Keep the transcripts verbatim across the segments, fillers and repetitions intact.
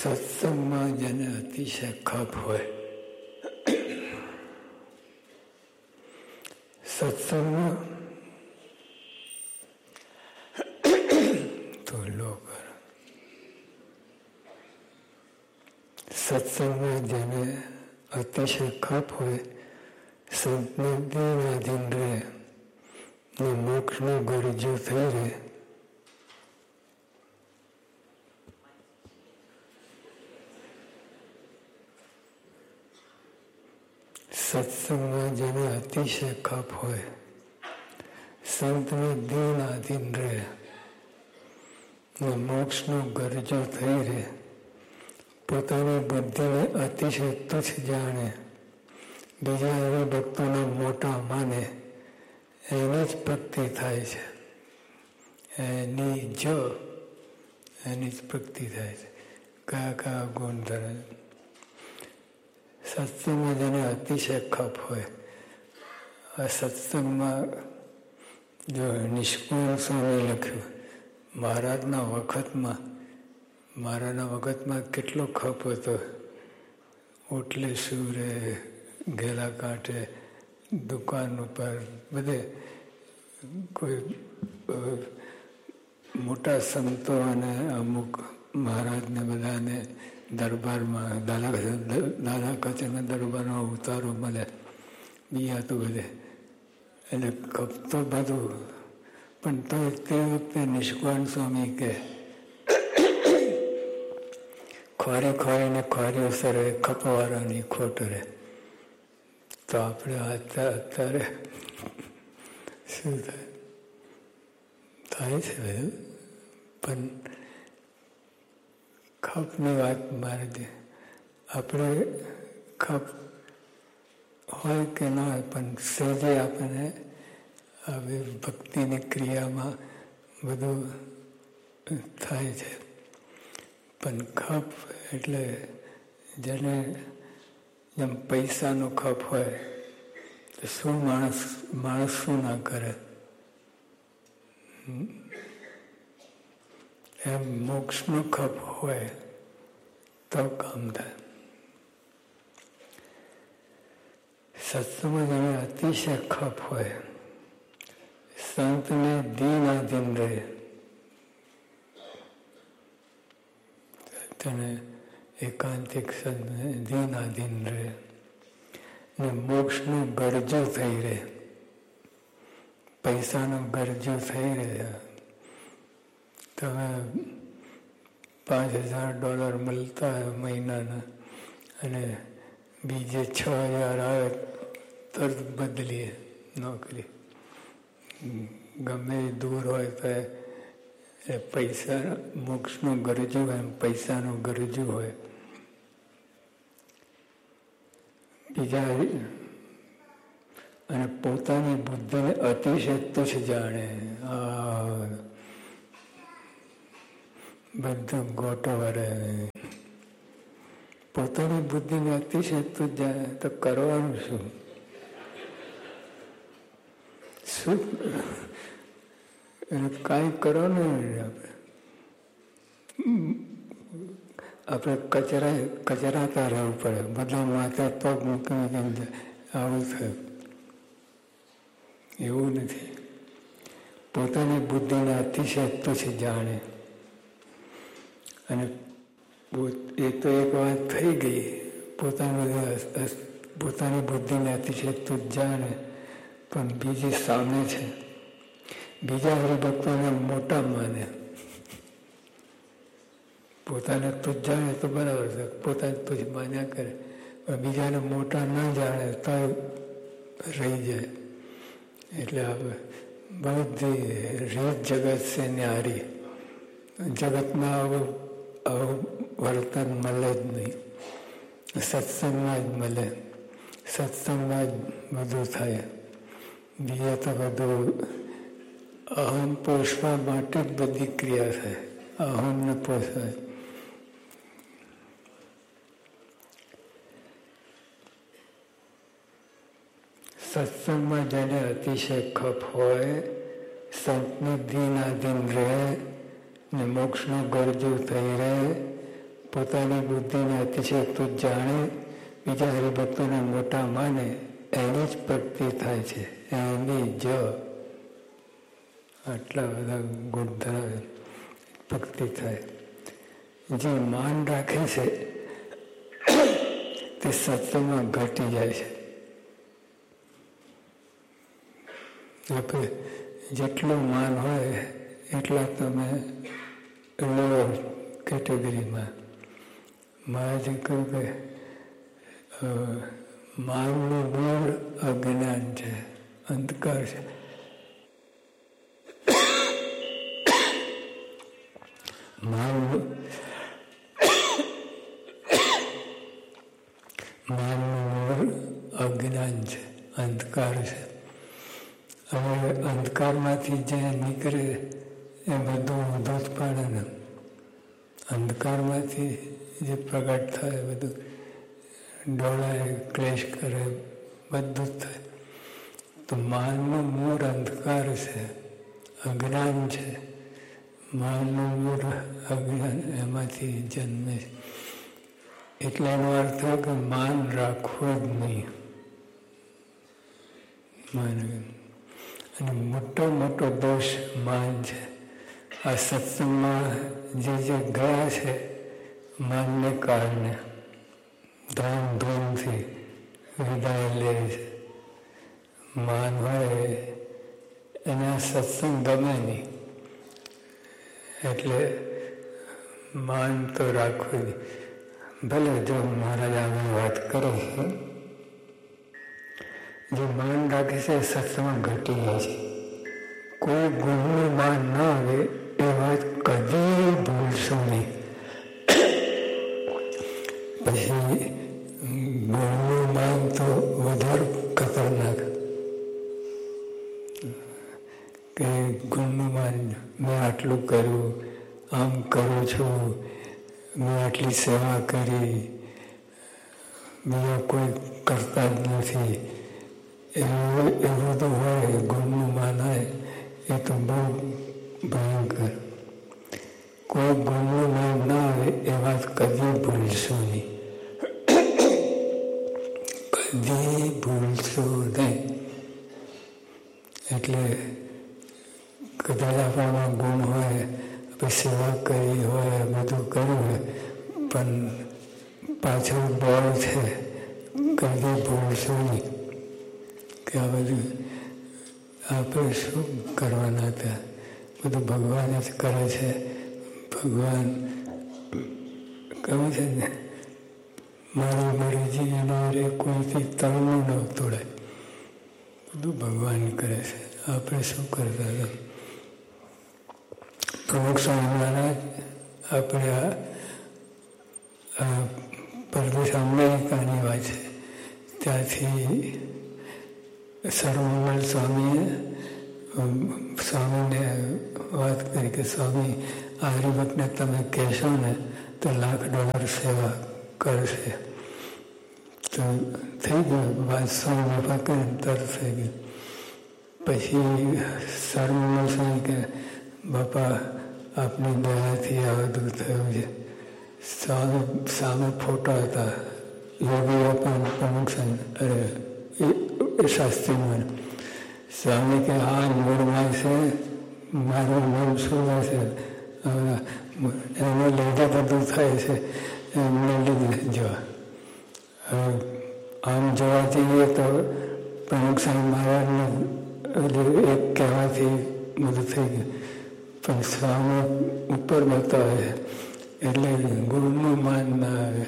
સત્સંગમાં જેને અતિશય ખપ હોય, સત્સંગમાં તો લોક સત્સંગમાં જેને અતિશય ખપ હોય, સંતને દેવાધીન રહે ને મોક્ષનું ગરજુ થઈ રહે. સત્સંગમાં જેને અતિશય ખપ હોય, સંતને દીન આધીન રહે ને મોક્ષનું ગરજો થઈ રહે, પોતાની બુદ્ધિને અતિશય તુચ્છ જાણે, બીજા એવા ભક્તોને મોટા માને, એની જ ભક્તિ થાય છે. એની જ એની જ ભક્તિ થાય છે. કયા કયા ગુણ ધરે? સત્સંગમાં જેને અતિશય ખપ હોય, આ સત્સંગમાં જો નિષ્કુળ સ્વામી લખ્યું, મહારાજના વખતમાં મહારાજના વખતમાં કેટલો ખપ હતો. ઓટલે સુરે, ઘેલા કાંઠે, દુકાન ઉપર, બધે કોઈ મોટા સંતો અને અમુક મહારાજને બધાને દરબારમાં દાદા દાદા કચરના દરબારમાં ઉતારો મળે, બીજા તો બધે. એટલે ખપ તો બધું, પણ તો તે વખતે નિષ્કાળ સ્વામી કે ખોરી ખોરીને ખોરી અસરે ખપવાળાની ખોટ રહે. તો આપણે અત્યારે શું થાય થાય છે બધું, પણ ખપની વાત મારે દે. આપણે ખપ હોય કે ન હોય, પણ સહેજે આપણને આવી ભક્તિની ક્રિયામાં બધું થાય છે. પણ ખપ એટલે જેને જેમ પૈસાનો ખપ હોય તો શું માણસ માણસ શું ના કરે, એમ મોક્ષનો ખપ હોય તો કામ થાય. સત્સંગમાં જેને અતિશય ખપ હોય, સંતને દીન આધીન રહે, તેને એકાંતિક સંતને દીન આધીન રહે ને મોક્ષનું ગરજો થઈ રહે, પૈસાનો ગરજો થઈ રહે. તમે પાંચ હજાર ડોલર મળતા હોય મહિનાના, અને બીજે છ હજાર આવે તરત બદલીએ નોકરી. ગમે દૂર હોય તો એ પૈસા મોક્ષનું ગરજુ હોય, એમ પૈસાનું ગરજુ હોય. બીજા અને પોતાની બુદ્ધિને અતિશય તુચ્છ જાણે. આ બધું ગોટો વરે. પોતાની બુદ્ધિને અતિશય તુચ્છ જાણે તો કરવાનું શું? શું એને કાંઈ કરવાનું નહીં. આપણે આપણે કચરા કચરાતા રહેવું પડે, બધા માથે પગ મૂકીને આવું થયું. એવું નથી. પોતાની બુદ્ધિને અતિશય તુચ્છ જાણે, અને એ તો એક વાત થઈ ગઈ. પોતાની પોતાની બુદ્ધિને અતિશય તુચ્છ જાણે, પણ બીજી સામે છે, બીજા હરિભક્તોને મોટા માને. પોતાને તુચ્છ જાણે તો બરાબર છે, પોતાને તુચ્છ માન્યા કરે, પણ બીજાને મોટા ના જાણે તો રહી જાય. એટલે આપણે બધી રીત જગત છે ન્યારી. જગતમાં આવું આવું વર્તન મળે જ નહીં. સત્સંગમાં જ મળે, સત્સંગમાં જ બધું થાય. બીજા તો બધું અહમ પોષવા માટે જ બધી ક્રિયા થાય. અહમને પોષવાય. સત્સંગમાં જેને અતિશય ખપ હોય, સંતને દીન આધીન રહે ને મોક્ષનું ગરજુ થઈ રહે, પોતાની બુદ્ધિને અતિશયોક્તિ જાણે, બીજા હરિભક્તોને મોટા માને, એની જ ભક્તિ થાય છે. એની જ આટલા બધા ગુણ ધરાવે ભક્તિ થાય. જે માન રાખે છે તે સત્સંગમાં ઘટી જાય છે. આપણે જેટલું માન હોય એટલા તમે લોઅર કેટેગરીમાં. મહારાજે કહ્યું કે માનનું મૂળ અજ્ઞાન છે, અંધકાર છે. માનનું માનનું મૂળ અજ્ઞાન છે, અંધકાર છે. હવે અંધકારમાંથી જે નીકળે એ બધું ઊંધું જ પાડે ને. અંધકારમાંથી જે પ્રગટ થાય બધું ડોળાય, ક્લેશ કરે, બધું જ થાય. તો માનનું મૂળ અંધકાર છે, અજ્ઞાન છે. માનનું મૂળ અજ્ઞાન એમાંથી જન્મે છે. એટલે એનો અર્થ થાય કે માન રાખવું જ નહીં. માન અને મોટો મોટો દોષ માન છે. આ સત્સંગમાં જે જે ગયા છે માનને કારણે ધામ ધૂમથી વિદાય લે છે. માન હોય એને આ સત્સંગ ગમે નહીં. એટલે માન તો રાખવું નહીં. ભલે જો મહારાજ આની વાત કરો, જે માન રાખે છે સત્સંગમાં ઘટી જાય છે. કોઈ ગુણનું માન ના આવે એ વાત કદી ભૂલશો નહીં. પછી ગુણનું માન તો વધારે ખતરનાક. કે ગુણનું માન, મેં આટલું કર્યું, આમ કરું છું, મેં આટલી સેવા કરી, બીજા કોઈ કરતા જ નથી, એવું એવું તો હોય. ગુણનું માન હોય એ તો બહુ ભયંકર. કોઈ ગુણનું માન ના આવે એ વાત કદી ભૂલશો નહીં. કદી ભૂલશો નહીં. એટલે કદાચ આપણામાં ગુણ હોય, આપણે સેવા કરી હોય, બધું કર્યું હોય, પણ પાછળ બળ છે, કદી ભૂલશો નહીં કે આ બધું આપણે શું કરવાના હતા. બધું ભગવાન જ કરે છે. ભગવાન કહે છે ને, મારી મરજી એના રે કોઈથી તળનું ન તોડાય. બધું ભગવાન કરે છે, આપણે શું કરતા હતા. પ્રમુખ સ્વામી મહારાજ આપણે આ પરદેશ અમેરિકાની વાત છે, ત્યાંથી સર્વમંગલ સ્વામીએ સ્વામીને વાત કરી કે સ્વામી આ હરિભક્તને તમે કહેશો ને તો લાખ ડોલર સેવા કરશે. તો થઈ ગયું, વાત સ્વામી નફા કરીને તરત થઈ ગયું. પછી સર્વમંગલ સ્વામી કે બાપા આપની દયાથી આ બધું થયું છે. સામે સામે ફોટા હતા યોગીઓ પણ પ્રમુખ અરે એ શાસ્ત્રીમાં. સ્વામી કે આ મૂળમાં છે, મારું નામ શું છે, એને લીધે બધું થાય છે, એમને લીધે જોવા. આમ જોવા જઈએ તો પ્રમુખ સ્વામી મહારાજને એક કહેવાથી બધું થઈ ગયું. પણ સ્વામી ઉપર બતાવે એટલે ગુરુનું માન ના આવે.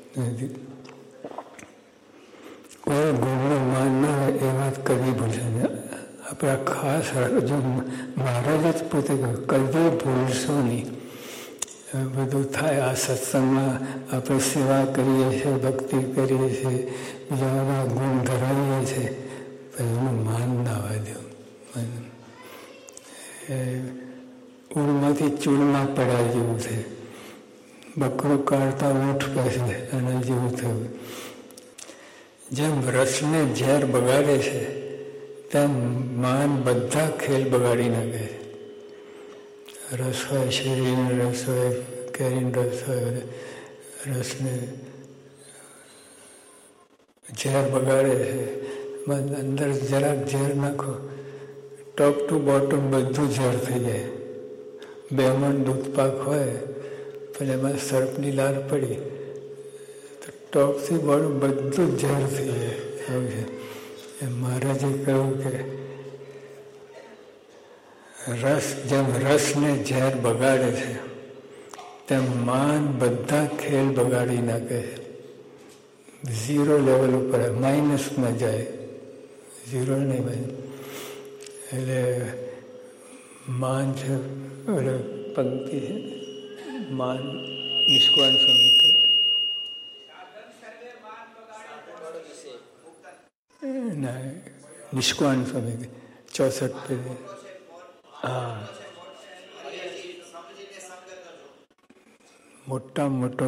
કોઈ ગુરુનું માન ના આવે એ વાત કદી ભૂલશે નહીં. આપણા ખાસ જો મહારાજ જ પોતે કદી ભૂલશો નહીં. બધું થાય આ સત્સંગમાં આપણે સેવા કરીએ છીએ, ભક્તિ કરીએ છીએ, બીજા બધા ગુણ ધરાવીએ છીએ, પણ એનું માન ના આવવા દેવું. ઊંડમાંથી ચૂડમાં પડાય જેવું છે. બકરો કાઢતા ઊંઠ પાસે એના જેવું થયું. જેમ રસને ઝેર બગાડે છે તેમ માન બધા ખેલ બગાડી નાખે છે. રસ હોય, શેરીનો રસ હોય, કેરીનો રસ હોય, રસને ઝેર બગાડે છે. અંદર જરાક ઝેર નાખો, ટોપ ટુ બોટમ બધું ઝેર થઈ જાય. બે મણ દૂધપાક હોય પણ એમાં સર્પની લાર પડી તો ટોપથી બોટમ બધું ઝેર થઈ જાય. એવું છે. મહારાજે કહ્યું કે રસ જેમ રસને ઝેર બગાડે છે તેમ માન બધા ખેલ બગાડી નાખે છે. ઝીરો લેવલ ઉપર માઇનસમાં જાય, ઝીરો નહીં ભાઈ. એટલે માન છે એટલે પંક્તિ છે, માન નિષ્કાન સ્વામી ના નિષ્કાન સ્વામી ચોસઠ પેઢી. હા, મોટા મોટો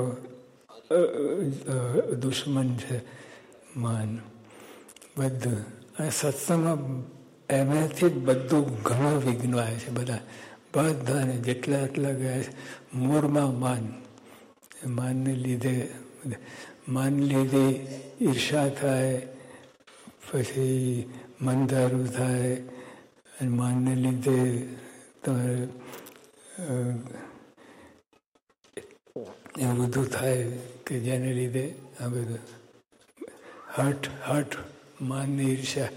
દુશ્મન છે માન. બધું આ સત્સંગમાં એમાંથી જ બધું ઘણું વિઘ્ન આવે છે. બધા બધાને જેટલા આટલા ગયા છે મૂળમાં માન. માનને લીધે માન લીધે ઈર્ષા થાય, પછી મનદારું થાય, અને માનને લીધે તમારે એવું બધું થાય કે જેને લીધે આ બધું હઠ હઠ માનને ઈર્ષા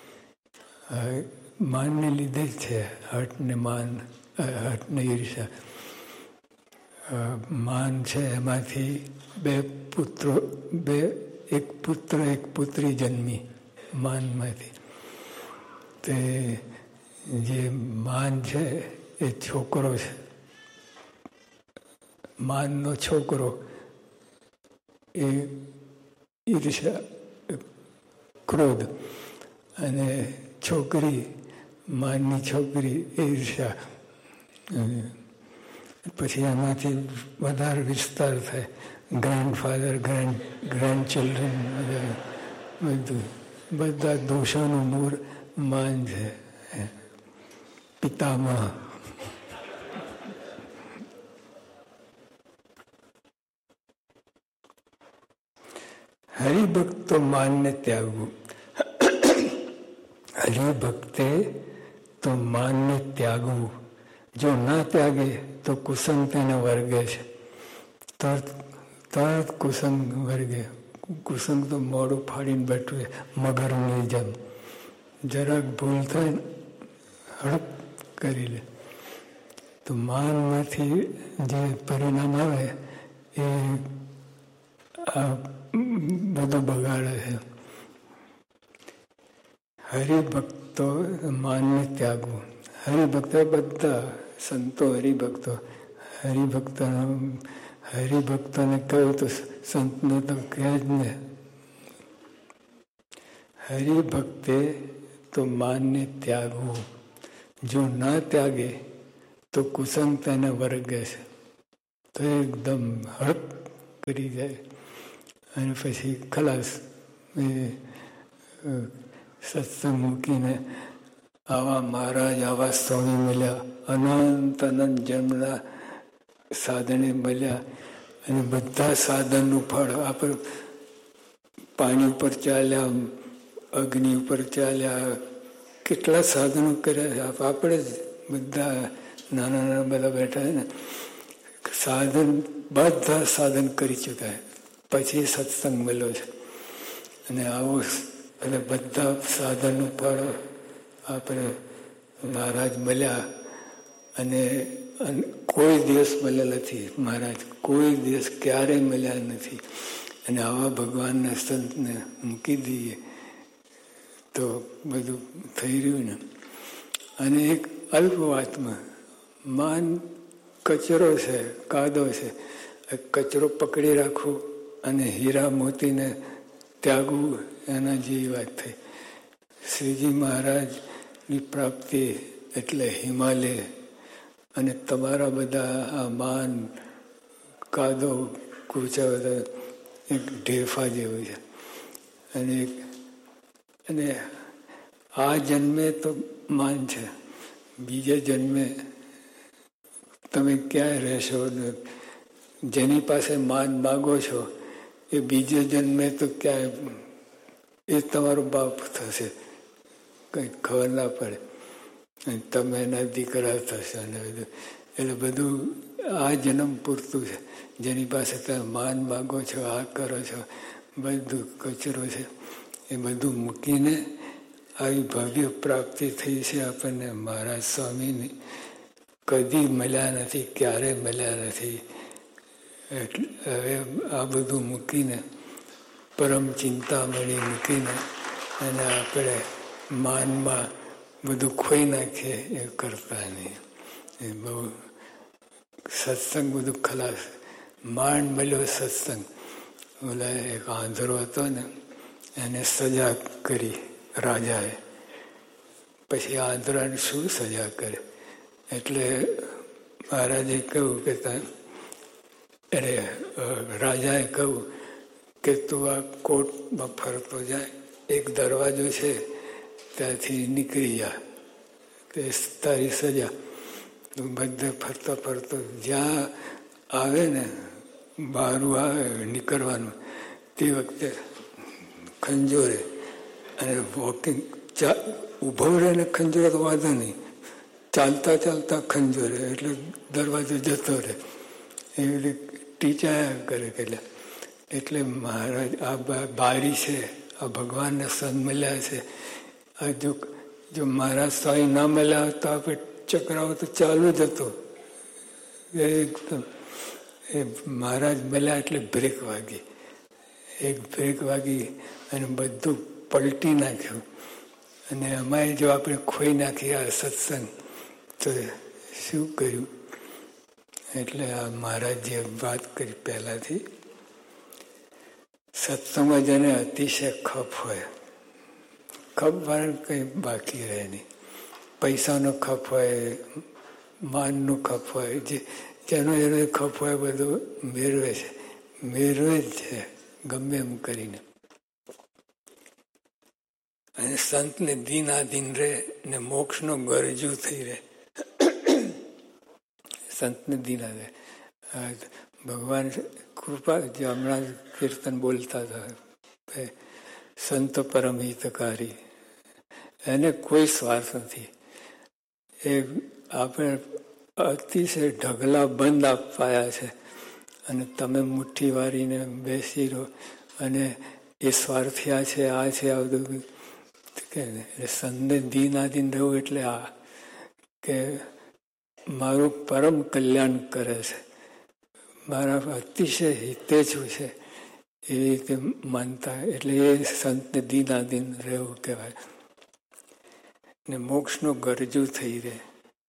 માનને લીધે જ છે. હઠ ને માન, હઠ ને ઈર્ષા. માન છે એમાંથી બે પુત્રો, બે એક પુત્ર એક પુત્રી જન્મી માનમાંથી. તે જે માન છે એ છોકરો છે, માનનો છોકરો એ ઈર્ષા ક્રોધ, અને છોકરી માનની છોકરી એ ઈર્ષા. પછી એમાંથી વધારે વિસ્તાર થાય. ગ્રાન્ડફાધર, ગ્રાન્ડ ગ્રાન્ડ ચિલ્ડ્રન, બધું બધા દોષોનું મૂળ માન છે. પિતામહ. હરિભક્તો માનને ત્યાગવું. હરિભક્તે તો માનને ત્યાગવું. જો ના ત્યાગે તો કુસંગ તેને વર્ગે છે. તરત તરત કુસંગ વર્ગે. કુસંગ તો મોડું ફાડીને બેઠું છે મગરની જેમ. જરાક ભૂલ થાય ને હડપ કરી લે. તો માનમાંથી જે પરિણામ આવે એ આ બધું બગાડે છે. હરિભક્તો માનને ત્યાગવું. હરિભક્તો બધા સંતો હરિભક્તો. હરિભક્તો હરિભક્તોને કહ્યું તો સંતને તો કહે જ ને. હરિભક્તે તો માનને ત્યાગવું. જો ના ત્યાગે તો કુસંગ તેને વર્ગે છે. તો એકદમ હડપ કરી જાય અને પછી ખલાસ. એ સત્સંગ મૂકીને આવા મહારાજ, આવા સ્વામી મળ્યા, અનંત અનંત જન્મના સાધને મળ્યા, અને બધા સાધનનું ફળ આપણે પાણી ઉપર ચાલ્યા, અગ્નિ ઉપર ચાલ્યા, કેટલા સાધનો કર્યા. આપણે જ બધા નાના નાના બધા બેઠા ને સાધન, બધા સાધન કરી ચૂક્યા. પછી સત્સંગ મળ્યો છે. અને આવો એટલે બધા સાધનનું ફળ આપણે મહારાજ મળ્યા. અને કોઈ દિવસ મળ્યા નથી મહારાજ, કોઈ દિવસ ક્યારેય મળ્યા નથી. અને આવા ભગવાનના સંતને મૂકી દઈએ તો બધું થઈ રહ્યું ને. અને એક અલ્પ વાતમાં માન કચરો છે, કાદો છે. કચરો પકડી રાખવું અને હીરા મોતીને ત્યાગવું, એના જેવી વાત થઈ. શ્રીજી મહારાજની પ્રાપ્તિ એટલે હિમાલય, અને તમારા બધા આ માન કાદો કૂચા બધા એક ઢેફા જેવું છે. અને અને આ જન્મે તો માન છે, બીજા જન્મે તમે ક્યાં રહેશો ને જેની પાસે માન માગો છો એ બીજે જન્મે તો ક્યાંય એ તમારો બાપ થશે, કંઈ ખબર ના પડે. તમે એના દીકરા થશે અને બધું. એટલે બધું આ જન્મ પૂરતું છે. જેની પાસે તમે માન માગો છો, આ કરો છો, બધું કચરો છે. એ બધું મૂકીને આવી ભવ્ય પ્રાપ્તિ થઈ છે આપણને. મહારાજ સ્વામીની કદી મળ્યા નથી, ક્યારે મળ્યા નથી. એટલે હવે આ બધું મૂકીને, પરમ ચિંતામણી મૂકીને અને આપણે માનમાં બધું ખોઈ નાખીએ એ કરતા નહીં. એ બહુ સત્સંગ બધું ખલાસ. માંડ મળ્યો સત્સંગ. ઓલા એક આંધળો હતો ને, એને સજા કરી રાજાએ. પછી આંધળાને શું સજા કરે? એટલે મહારાજે કહ્યું કે અરે રાજાએ કહ્યું કે તું આ કોર્ટમાં ફરતો જાય, એક દરવાજો છે ત્યાંથી નીકળી જા, તે તારી સજા. તું બધે ફરતો ફરતો જ્યાં આવે ને, બહારું આવે નીકળવાનું, તે વખતે ખંજોરે અને વોકિંગ ચા ઊભો રહે ને ખંજોરે તો વાંધો નહીં, ચાલતા ચાલતા ખંજોરે એટલે દરવાજો જતો રહે. એવી રીતે ટીચાયા કરે. એટલે એટલે મહારાજ આ બારી છે, આ ભગવાનને સંત મળ્યા છે. આ જો જો મહારાજ સ્વામી ના મળ્યા તો આપણે ચક્રાઓ તો ચાલુ જ હતો એકદમ. એ મહારાજ મળ્યા એટલે બ્રેક વાગી. એક બ્રેક વાગી અને બધું પલટી નાખ્યું. અને અમારે જો આપણે ખોઈ નાખીએ આ સત્સંગ તો શું કર્યું? એટલે આ મહારાજ જે વાત કરી પહેલાથી, સત્સંગમાં જેને અતિશય ખપ હોય, ખપ વાળા કંઈ બાકી રહે નહીં. પૈસાનો ખપ હોય, માનનો ખપ હોય, જે જેનો જેનો ખપ હોય બધું મેળવે છે, મેળવે જ છે ગમે એમ કરીને. અને સંતને દિન આધીન રહે ને મોક્ષનો ગરજુ થઈ રહે. સંતને દિન આધીન ભગવાન કૃપા. જે હમણાં કીર્તન બોલતા હતા, સંત પરમ હિતકારી, એને કોઈ સ્વાર્થ નથી. એ આપણે અતિશય ઢગલા બંધ અપાયા છે અને તમે મુઠ્ઠી વાળીને બેસી રહો અને એ સ્વાર્થિયા છે, આ છે, આ બધું. એટલે સંતને દિન આધીન રહેવું એટલે આ કે મારું પરમ કલ્યાણ કરે છે, મારા અતિશય હિતેચ્છુ છે, એવી રીતે માનતા. એટલે એ સંતને દિન આધીન રહેવું કહેવાય. ને મોક્ષનો ગરજુ થઈ રહે.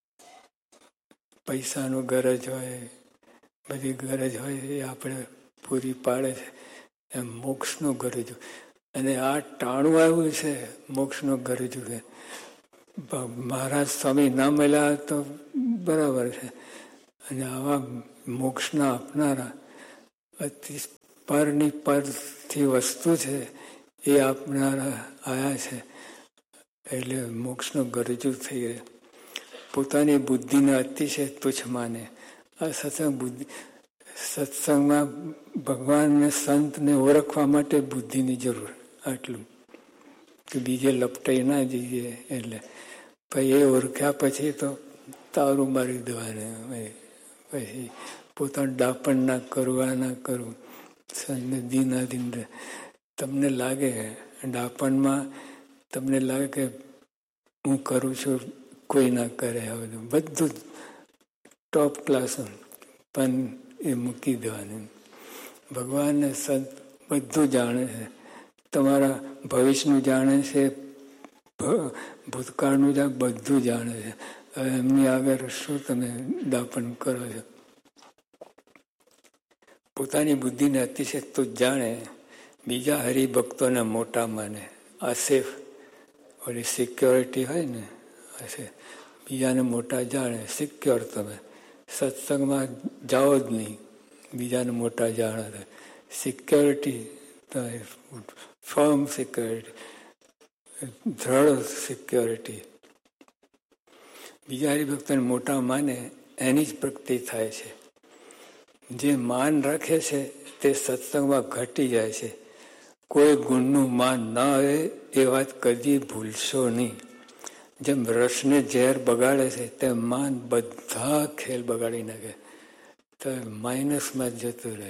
પૈસાનો ગરજ હોય, બધી ગરજ હોય એ આપણે પૂરી પાડે છે. એમ મોક્ષનો ગરજુ. અને આ ટાણું આવ્યું છે મોક્ષનો ગરજુ છે. મહારાજ સ્વામી ના મળ્યા તો બરાબર છે. અને આવા મોક્ષના આપનારા અતિ પરની પરથી વસ્તુ છે એ આપનારા આયા છે. એટલે મોક્ષનો ગરજુ થઈ રહે. પોતાની બુદ્ધિને અતિશય તુચ્છ માને. આ સત્સંગ બુદ્ધિ સત્સંગમાં ભગવાનને સંતને ઓળખવા માટે બુદ્ધિની જરૂર. આટલું કે બીજે લપટાઈ ના જઈએ. એટલે પછી એ ઓળખ્યા પછી તો તારું મારી દેવાને. પછી પોતાનું ડાપણ ના કરવું, આ ના કરવું. સંતને દિન આધીન રહે. તમને લાગે ડાપણમાં, તમને લાગે કે હું કરું છું, કોઈ ના કરે, બધું ટોપ ક્લાસ, પણ એ મૂકી દેવાનું. ભગવાનને સંત બધું જાણે છે. તમારા ભવિષ્યનું જાણે છે, ભૂતકાળનું જાણે, બધું જાણે છે. હવે એમની આગળ શું તમે દાપણ કરો છો? પોતાની બુદ્ધિને અતિશય તો જાણે, બીજા હરિભક્તોને મોટા માને. આ સેફ ઓલી સિક્યોરિટી હોય ને, બીજાને મોટા જાણે, સિક્યોર. તમે સત્સંગમાં જાઓ જ નહીં, બીજાને મોટા જાણે. સિક્યોરિટી, ફર્મ સિક્યોરિટી, દ્રઢ સિક્યોરિટી. બીજા હરિભક્તોને મોટા માને એની જ પ્રગતિ થાય છે. જે માન રાખે છે તે સત્સંગમાં ઘટી જાય છે. કોઈ ગુણનું માન ન આવે એ વાત કદી ભૂલશો નહીં. જેમ રસને ઝેર બગાડે છે તેમ માન બધા ખેલ બગાડી નાખે, તો માઇનસમાં જ જતું રહે.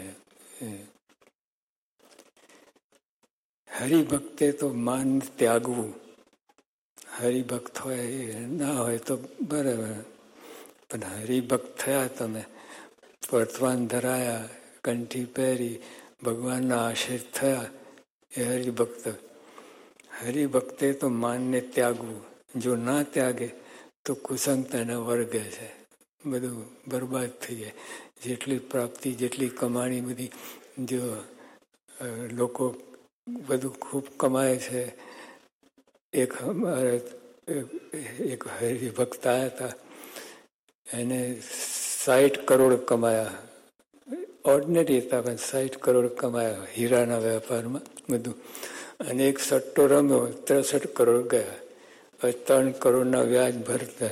હરિભક્તે તો માન ત્યાગવું. હરિભક્ત હોય એ ના હોય તો બરાબર, પણ હરિભક્ત થયા, તમે વર્તમાન ધરાયા, કંઠી પહેરી, ભગવાનના આશ્રિત થયા, એ હરિભક્ત. હરિભક્તે તો માનને ત્યાગવું. જો ના ત્યાગે તો કુસંગતા એને વર્ગે છે, બધું બરબાદ થઈ જાય. જેટલી પ્રાપ્તિ, જેટલી કમાણી બધી, જો લોકો બધું ખૂબ કમાય છે. એક અમારે એક હરિભક્ત આવ્યા હતા, એને સાઠ કરોડ કમાયા. ઓર્ડિનરી હતા પણ સાઠ કરોડ કમાયા હીરાના વેપારમાં બધું. અને એક સટ્ટો રમ્યો, ત્રેસઠ કરોડ ગયા. હવે ત્રણ કરોડના વ્યાજ ભરતા,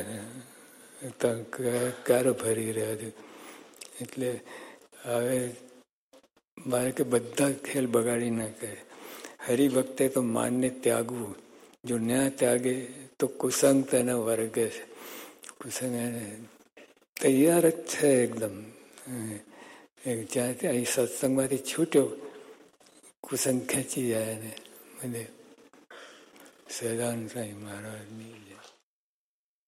ક્યારે ભરી રહ્યા છે. એટલે હવે મારે કે બધા ખેલ બગાડી નાખે. હરિભક્તે તો માનને ત્યાગવું. જો ન્યા ત્યાગે તો કુસંગ તેને વર્ગે છે. કુસંગ એને તૈયાર જ છે એકદમ. જ્યાં ત્યાં અહીં સત્સંગમાંથી છૂટ્યો, કુસંગ ખેંચી જાય એને બધે. સદાન સાંઈ મહારાજની